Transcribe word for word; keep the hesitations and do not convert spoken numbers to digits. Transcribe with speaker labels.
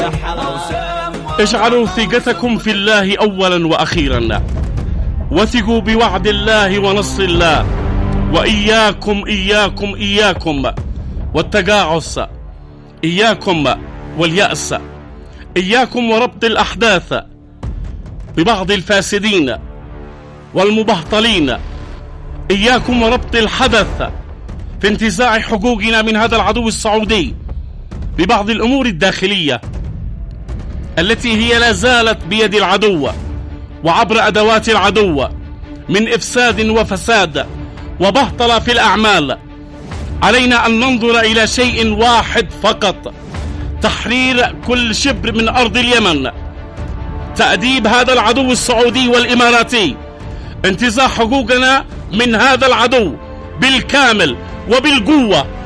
Speaker 1: اجعلوا ثقتكم في الله أولا وأخيرا، وثقوا بوعد الله ونصر الله، وإياكم إياكم إياكم والتقاعس، إياكم واليأس، إياكم وربط الأحداث ببعض الفاسدين والمبهطلين، إياكم وربط الحدث في انتزاع حقوقنا من هذا العدو السعودي ببعض الأمور الداخلية التي هي لا زالت بيد العدو وعبر أدوات العدو من إفساد وفساد وبهطلة في الأعمال. علينا أن ننظر إلى شيء واحد فقط: تحرير كل شبر من أرض اليمن، تأديب هذا العدو السعودي والإماراتي، انتزاع حقوقنا من هذا العدو بالكامل وبالقوة